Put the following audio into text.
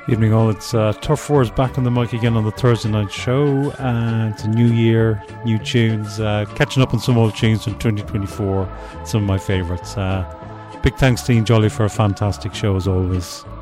Evening all, it's Turf Wars back on the mic again on the Thursday night show. It's a new year, new tunes, catching up on some old tunes from 2024, some of my favourites. Big thanks to Ian Jolly for a fantastic show as always.